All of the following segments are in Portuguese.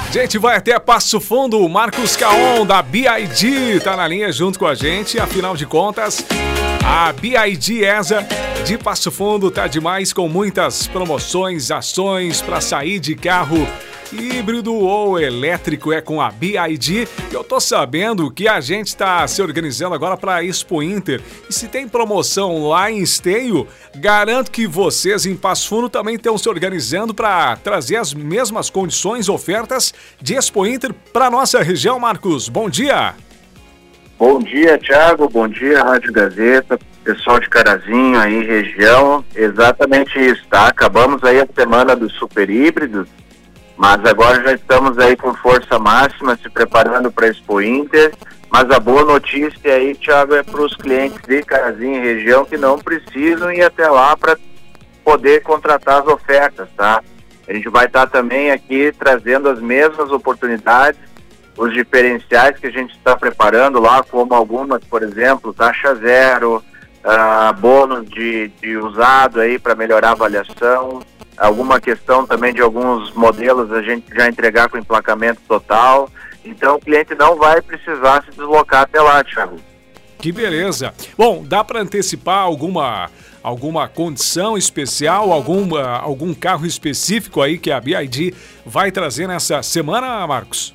A gente vai até Passo Fundo. O Marcos Caon, da BID, tá na linha junto com a gente. Afinal de contas, a BID ESA de Passo Fundo tá demais, com muitas promoções, ações para sair de carro híbrido ou elétrico. É com a BID. Eu tô sabendo que a gente tá se organizando agora para a Expo Inter. E se tem promoção lá em Esteio, garanto que vocês em Passo Fundo também estão se organizando para trazer as mesmas condições, ofertas de Expo Inter para nossa região. Marcos, bom dia. Bom dia, Thiago. Bom dia, Rádio Gazeta, pessoal de Carazinho aí, região. Exatamente isso, tá? Acabamos aí a semana dos super híbridos, mas agora já estamos aí com força máxima, se preparando para a Expo Inter. Mas a boa notícia aí, Thiago, é para os clientes de Carazinho e região que não precisam ir até lá para poder contratar as ofertas, tá? A gente vai estar também aqui trazendo as mesmas oportunidades, os diferenciais que a gente está preparando lá, como algumas, por exemplo, taxa zero, bônus de usado aí para melhorar a avaliação, alguma questão também de alguns modelos a gente já entregar com emplacamento total. Então o cliente não vai precisar se deslocar até lá, Thiago. Que beleza. Bom, dá para antecipar alguma condição especial, algum carro específico aí que a BID vai trazer nessa semana, Marcos?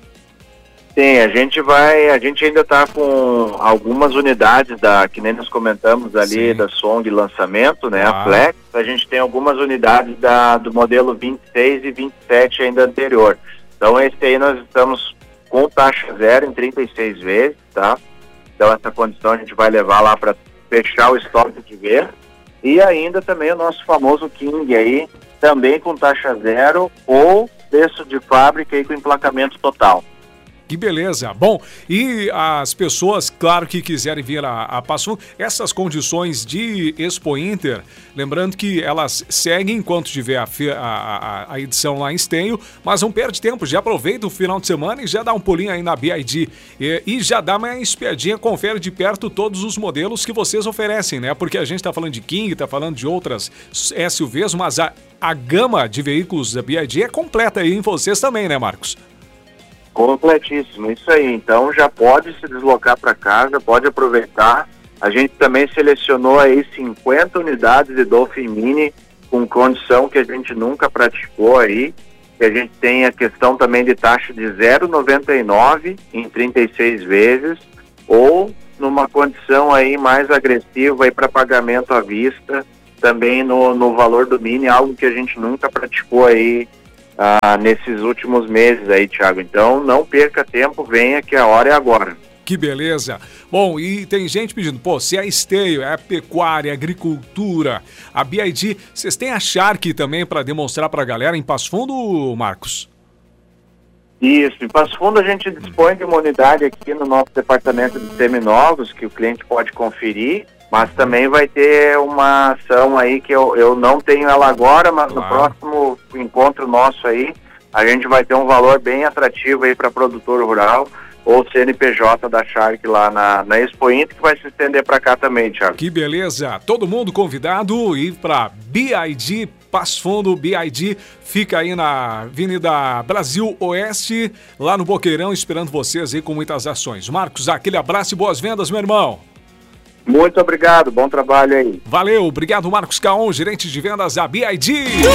Sim, a gente ainda está com algumas unidades que nem nós comentamos ali. Sim. Da Song lançamento, né, a Flex. A gente tem algumas unidades do modelo 26 e 27 ainda anterior. Então esse aí nós estamos com taxa zero em 36 vezes, tá? Então essa condição a gente vai levar lá para fechar o estoque de venda. E ainda também o nosso famoso King aí, também com taxa zero ou preço de fábrica aí com emplacamento total. Que beleza. Bom, e as pessoas, claro, que quiserem vir a Passo Fundo, essas condições de Expo Inter, lembrando que elas seguem enquanto tiver a edição lá em Esteio, mas não perde tempo, já aproveita o final de semana e já dá um pulinho aí na BID e já dá uma espiadinha, confere de perto todos os modelos que vocês oferecem, né? Porque a gente está falando de King, está falando de outras SUVs, mas a gama de veículos da BID é completa aí em vocês também, né, Marcos? Completíssimo, isso aí. Então já pode se deslocar para casa, pode aproveitar. A gente também selecionou aí 50 unidades de Dolphin Mini com condição que a gente nunca praticou aí, que a gente tem a questão também de taxa de 0,99 em 36 vezes, ou numa condição aí mais agressiva aí para pagamento à vista, também no valor do Mini, algo que a gente nunca praticou aí nesses últimos meses aí, Thiago. Então não perca tempo, venha que a hora é agora. Que beleza. Bom, e tem gente pedindo, se é esteio, é pecuária, agricultura, a BID, vocês têm a Shark também para demonstrar para a galera em Passo Fundo, Marcos? Isso, em Passo Fundo a gente dispõe de uma unidade aqui no nosso departamento de seminovos que o cliente pode conferir, mas também vai ter uma ação aí que eu não tenho ela agora, mas no próximo encontro nosso aí, a gente vai ter um valor bem atrativo aí para produtor rural ou CNPJ da Shark lá na Expo Inter, que vai se estender para cá também, Thiago. Que beleza, todo mundo convidado e para BID Passo Fundo. BID fica aí na Avenida Brasil Oeste, lá no Boqueirão, esperando vocês aí com muitas ações. Marcos, aquele abraço e boas vendas, meu irmão. Muito obrigado, bom trabalho aí. Valeu, obrigado, Marcos Caon, gerente de vendas da BID.